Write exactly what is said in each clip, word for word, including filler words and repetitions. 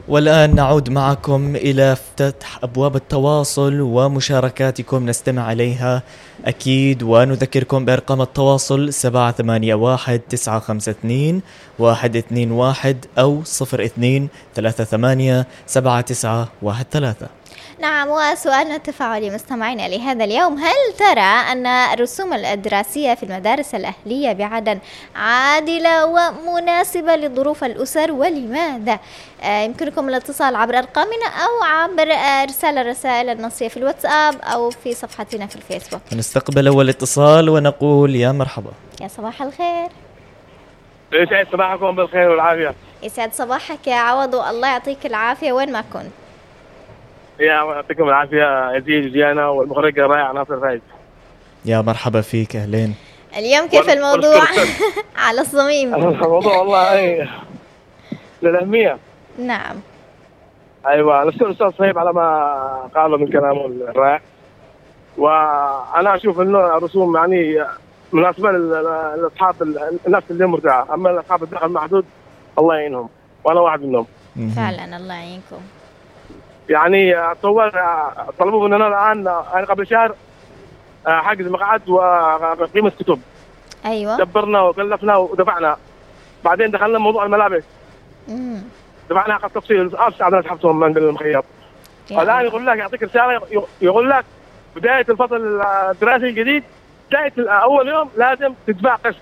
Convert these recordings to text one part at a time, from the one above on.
والآن نعود معكم إلى فتح أبواب التواصل ومشاركاتكم نستمع عليها أكيد، ونذكركم بأرقام التواصل سبعة ثمانية واحد تسعة خمسة اثنين واحد اثنين واحد أو صفر اثنين ثلاثة ثمانية سبعة تسعة واحد ثلاثة. نعم، وسؤالنا التفاعلي مستمعينا لهذا اليوم: هل ترى أن الرسوم الدراسية في المدارس الأهلية بعدن عادلة ومناسبة لظروف الأسر، ولماذا؟ آه يمكنكم الاتصال عبر أرقامنا أو عبر إرسال الرسائل النصية في الواتساب أو في صفحتنا في الفيسبوك. نستقبل أول اتصال ونقول يا مرحبا. يا صباح الخير. يسعد صباحكم بالخير والعافية. يسعد صباحك يا عوض، الله يعطيك العافية. وين ما كنت؟ يا يعطيكم العافية يزيد وجيانا والمخرج الرائع ناصر فايز. يا مرحبا فيك، أهلين. اليوم كيف الموضوع؟ على الصميم. الموضوع والله أي للأهمية. نعم. أيوة، نشكر الأستاذ صهيب على ما قاله من كلامه الرائع، وأنا أشوف إنه الرسوم يعني مناسبة لأصحاب الناس اللي مرتاحة، أما أصحاب الدخل المحدود الله يعينهم، وأنا واحد منهم. فعلا الله يعينكم. يعني طول طلبوا مننا الآن يعني قبل شهر حجز مقعد وقيمة كتب. أيوة. دبرنا وكلفنا ودفعنا، بعدين دخلنا موضوع الملابس. امم دفعنا حق التفصيل أبسط عدد حبسهم من المخيط. الآن يقول لك يعطيك رسالة يقول لك بداية الفصل الدراسي الجديد بداية أول يوم لازم تدفع قسط.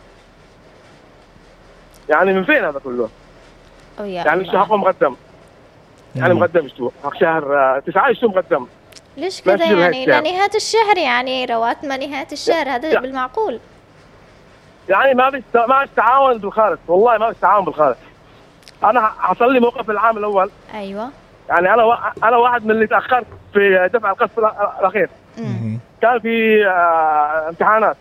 يعني من فين هذا كله؟ يعني اشتو حقه مقدم. يعني مقدم اشتو حق شهر تسعة اشتو مقدم. ليش كذا يعني؟ لنهاية الشهر يعني رواتب نهاية الشهر، هذا بالمعقول. يعني ما بيست ما استعاون بالخارج، والله ما استعاون بالخارج. أنا حصل لي موقف العام الأول. أيوة. يعني أنا و... أنا واحد من اللي تأخرت في دفع القسط الأخير. مم. كان في آه امتحانات.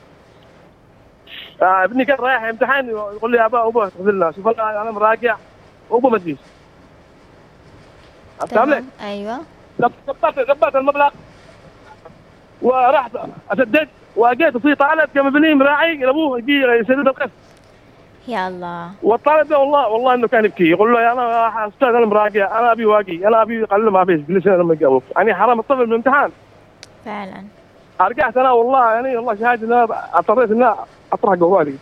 آه ابني كان رايح امتحان يقول لي يا أبا أبوه تخذلنا، شوف أنا مراجع وأبوه ما تجيش. تمام. أيوة. ضبطت ضبطت المبلغ ورحت أسدد، وأجيت في طالب كم ابني مراعي لأبوه يجي يسدد القسط. يا الله. والطالب ده والله والله إنه كان يبكي، يقول له يا أنا أستاذ أنا مراجع، أنا أبي واقي، أنا أبي قال له ما فيش ليش أنا ما جاوب، يعني حرام الطفل من الامتحان. فعلا. رجعت أنا والله يعني والله شهادة أنا اضطريت إن أطرح جوالي.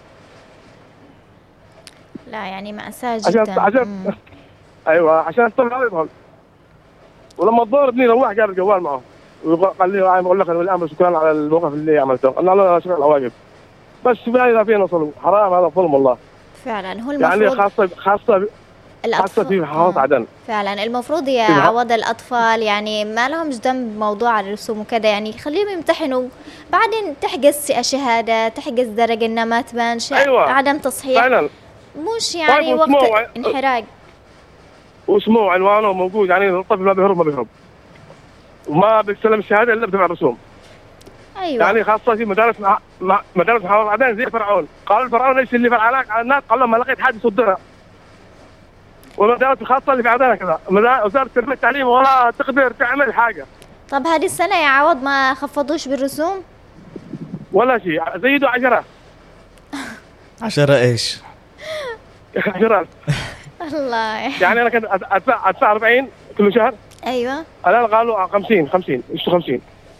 لا يعني مأساة جدا. عشان عشان أيوة عشان الطفل ما يدخل. ولما الظهر ابني روح جاب الجوال معه وقال لي أنا بقول لك أنا الآن شكرا على الموقف اللي عملته. قلنا له شكرا على الواجب، بس ما إذا فينا ظلم حرام، هذا ظلم والله. فعلا هو المفروض يعني خاصة خاصة خاصة في محافظة عدن. فعلا المفروض يا عوض الأطفال يعني ما لهمش ذنب بموضوع الرسوم وكذا، يعني خليهم يمتحنوا بعدين تحجز شهادة، تحجز درجة إنها ما تبان شيء. أيوة. عدم تصحيح فعلا. مش يعني طيب وقت انحراج. واسمه عنوانه موجود، يعني الطفل ما بيهرب ما بيهرب وما بيستلم الشهادة إلا بدفع الرسوم. أيوة. يعني خاصة في مدارس مع... مدارس محافظة عدن زي فرعون. قالوا الفرعون ايش اللي فرعلاك على الناس؟ قال لهم ما لقيت حد يصدرها. والمدارس الخاصة اللي في عدن كذا، وزارة التربية والتعليم ولا تقدر تعمل حاجة. طب هذه السنة يا عوض ما خفضوش بالرسوم؟ ولا شيء، زيدوا عشرة. عشرة ايش؟ عشرة. الله. يعني أنا كنت أدفع أدفع أربعين كل شهر. أيوة. الآن قالوا خمسين خمسين إيش خمسين.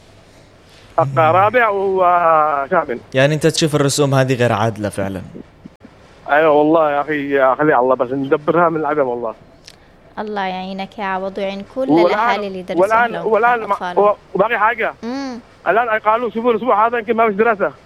رابع وثامن. يعني أنت تشوف الرسوم هذه غير عادلة فعلا. أيوة والله يا أخي خلي الله بس ندبرها من العدم والله. الله يعينك يا عوض ويعين كل الأهالي اللي درسوا والآن والآن وباقي حاجة. امم الآن قالوا شوفوا الأسبوع هذا يمكن ما فيش دراسة.